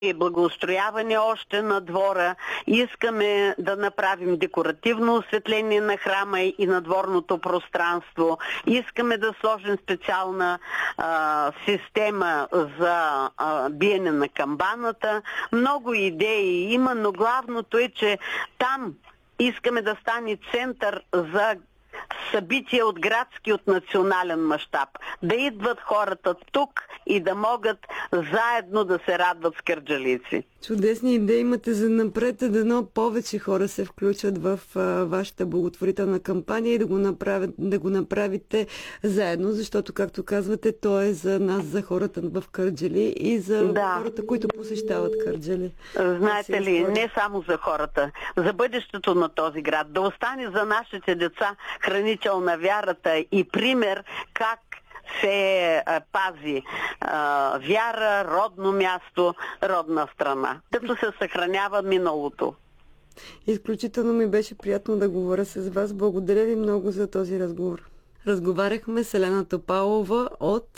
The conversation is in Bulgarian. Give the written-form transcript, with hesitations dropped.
благоустрояване още на двора. Искаме да направим декоративно осветление на храма и на дворното пространство. Искаме да сложим специална система за биене на камбаната. Много идеи има, но главното е, че там искаме да стане център за събития от градски, от национален мащаб. Да идват хората тук и да могат заедно да се радват с кърджалийци. Чудесни идеи имате за напред, дано повече хора се включат в вашата благотворителна кампания и да го направите заедно, защото, както казвате, то е за нас, за хората в Кърджали и за хората, които посещават Кърджали. Знаете ли, не само за хората, за бъдещето на този град, да остане за нашите деца хранител на вярата и пример как се пази вяра, родно място, родна страна, като се съхранява миналото. Изключително ми беше приятно да говоря с вас. Благодаря ви много за този разговор. Разговаряхме с Елена Топалова от